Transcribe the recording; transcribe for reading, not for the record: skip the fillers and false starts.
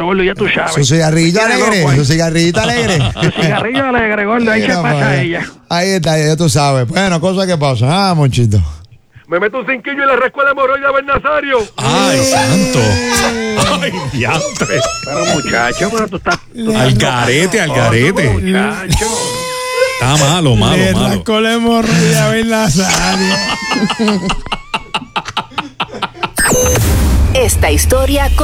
gordo, ya tú sabes. Su cigarrillito alegre, loco ahí. su cigarrillito alegre. Su cigarrillo alegre, gordo, ahí se Mira, pasa pues, ella. Ahí está, ya tú sabes. Bueno, cosas que pasan. Monchito. Me meto un cinquillo en la rescuela de hemorroide Ben Nazario. ¡Ay, santo! ¡Ay, diantre! Pero muchacho, pero tú estás... Al garete, al garete. Muchacho. Está malo, malo, Le malo. rascó la hemorroide a Ben Nazario. Esta historia